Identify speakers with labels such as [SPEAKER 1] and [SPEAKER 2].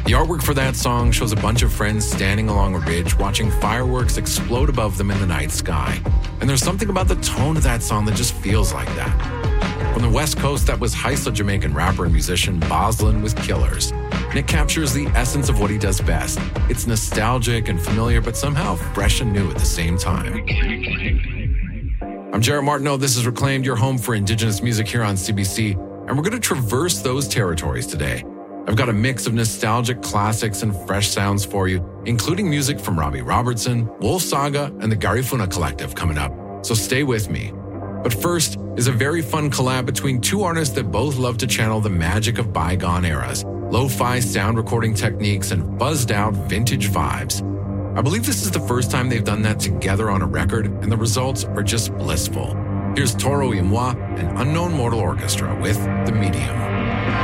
[SPEAKER 1] The artwork for that song shows a bunch of friends standing along a ridge watching fireworks explode above them in the night sky. And there's something about the tone of that song that just feels like that. From the West Coast, that was Haisla Jamaican rapper and musician Boslin with Killers. And it captures the essence of what he does best. It's nostalgic and familiar, but somehow fresh and new at the same time. I'm Jarrett Martineau. This is Reclaimed, your home for Indigenous music here on CBC. And we're going to traverse those territories today. I've got a mix of nostalgic classics and fresh sounds for you, including music from Robbie Robertson, Wolf Saga, and the Garifuna Collective coming up. So stay with me. But first is a very fun collab between two artists that both love to channel the magic of bygone eras, lo-fi sound recording techniques, and buzzed-out vintage vibes. I believe this is the first time they've done that together on a record, and the results are just blissful. Here's Toro y Moi and Unknown Mortal Orchestra with The Medium.